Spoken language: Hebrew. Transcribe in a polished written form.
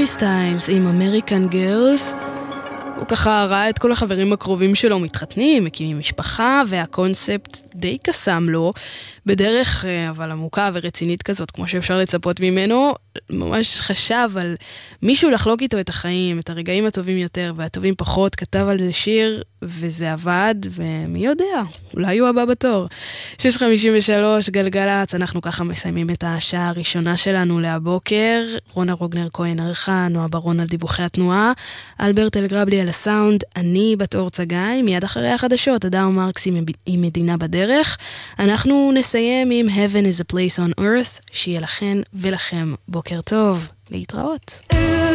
הארי סטיילס עם אמריקן גרלס. הוא ככה ראה את כל החברים הקרובים שלו מתחתנים, מקימים משפחה, והקונספט די קסם לו, בדרך אבל עמוקה ורצינית כזאת, כמו שאפשר לצפות ממנו, ממש חשב על מישהו לחלוק איתו את החיים, את הרגעים הטובים יותר והטובים פחות, כתב על זה שיר, וזה עבד, ומי יודע, אולי הוא הבא בתור. 6:53 גלגלץ, אנחנו ככה מסיימים את השעה הראשונה שלנו להבוקר. רונה רוגנר כהן ערכה, נועה ברון על דיווחי התנועה, אלברט אלגרבלי על הסאונד, אני בת אור צגאי, מיד אחרי החדשות, אדם מרקס עם מדינה בדרך. אנחנו נסיים עם Heaven is a place on earth, שיהיה לכן ולכם בוקר טוב, להתראות.